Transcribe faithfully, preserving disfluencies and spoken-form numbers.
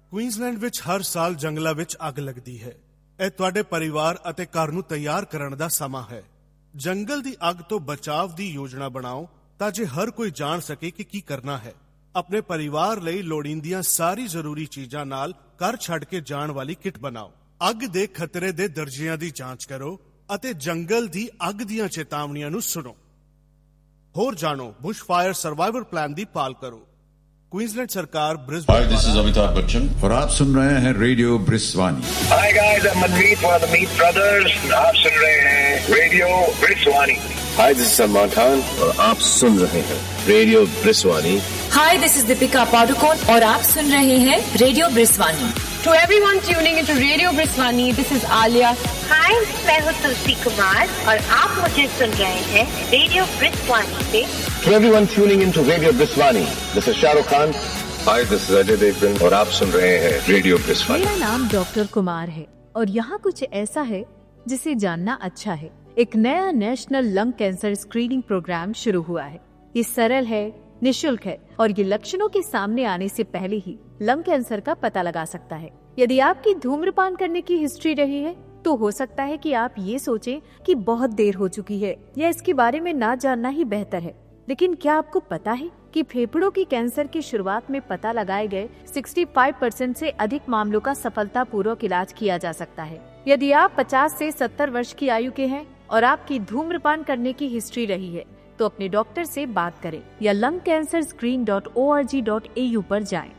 Queensland ਵਿੱਚ ਹਰ ਸਾਲ ਜੰਗਲਾਂ ਵਿੱਚ ਅੱਗ ਲੱਗਦੀ ਹੈ। ਇਹ ਤੁਹਾਡੇ ਪਰਿਵਾਰ ਅਤੇ ਘਰ ਨੂੰ ਤਿਆਰ ਕਰਨ ਦਾ ਸਮਾਂ ਹੈ। ਜੰਗਲ ਦੀ ਅੱਗ ਤੋਂ ਬਚਾਅ ਦੀ ਯੋਜਨਾ ਬਣਾਓ ਤਾਂ ਜੇ ਹਰ ਕੋਈ ਜਾਣ ਸਕੇ ਕਿ ਕੀ ਕਰਨਾ ਹੈ। ਆਪਣੇ ਪਰਿਵਾਰ ਲਈ ਲੋੜੀਂਦੀਆਂ ਸਾਰੀ ਜ਼ਰੂਰੀ ਚੀਜ਼ਾਂ ਨਾਲ ਘਰ ਛੱਡ ਕੇ ਜਾਣ ਵਾਲੀ ਕਿੱਟ ਬਣਾਓ। ਅੱਗ ਦੇ ਖਤਰੇ ਦੇ ਦਰਜਿਆਂ ਦੀ ਜਾਂਚ ਕਰੋ ਅਤੇ ਜੰਗਲ ਦੀ ਅੱਗ ਦੀਆਂ ਚੇਤਾਵਨੀਆਂ ਨੂੰ ਸੁਣੋ। ਹੋਰ ਜਾਣੋ, ਬੁਸ਼ ਫਾਇਰ ਸਰਵਾਈਵਲ ਪਲਾਨ ਦੀ ਪਾਲ ਕਰੋ। क्वींसलैंड सरकार Brisbane. Hi, this is Amitabh Bachchan और आप सुन रहे हैं radio ब्रिस्वानी। Hi guys, I'm Manmeet from the Meet Brothers। आप सुन रहे हैं radio ब्रिस्वानी। Hi, this is Salman Khan और आप सुन रहे हैं radio ब्रिस्वानी। Hi, this is Deepika Padukone और आप सुन रहे हैं radio ब्रिस्वानी। To everyone tuning into Radio Briswani, this is Alia. Hi, मैं हूँ तुलसी कुमार और आप मुझे सुन रहे हैं रेडियो ब्रिस्वानी पे। To everyone tuning into Radio Briswani, this is Shah Rukh Khan. Hi, this is Ajay Devgan और आप सुन रहे हैं रेडियो ब्रिस्वानी। मेरा नाम डॉक्टर कुमार है और यहाँ कुछ ऐसा है जिसे जानना अच्छा है। एक नया national lung cancer screening programme शुरू हुआ है। ये सरल है, निशुल्क है और ये लक्षणों के सामने आने से पहले ही लंग कैंसर का पता लगा सकता है। यदि आपकी धूम्रपान करने की हिस्ट्री रही है तो हो सकता है कि आप ये सोचें कि बहुत देर हो चुकी है या इसके बारे में ना जानना ही बेहतर है। लेकिन क्या आपको पता है कि फेफड़ों की कैंसर की शुरुआत में पता लगाए गए पैंसठ परसेंट से अधिक मामलों का सफलतापूर्वक इलाज किया जा सकता है। यदि आप पचास से सत्तर वर्ष की आयु के हैं और आपकी धूम्रपान करने की हिस्ट्री रही है तो अपने डॉक्टर से बात करें या lung cancer screen dot O R G dot A you पर जाएं।